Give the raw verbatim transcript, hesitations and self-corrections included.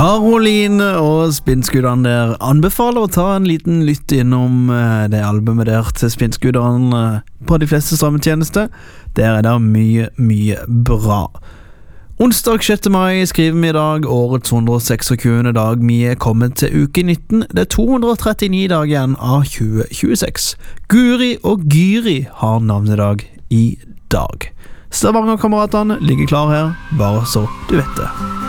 Karoline og Spinnskudderne der anbefaler å ta en liten lytt innom eh, det albumet der til Spinnskudderne eh, på de fleste strømmetjenester. Der er det mye, mye bra. Onsdag sjette mai skriver vi i dag, årets hundre og tjueseks dag. Vi er kommet til uke nitten. Det er to hundre og trettini dager igjen av tjue tjueseks. Guri og Gyri har navnedag i dag. Stavanger-kameratene ligger klar her, bare så du vet det.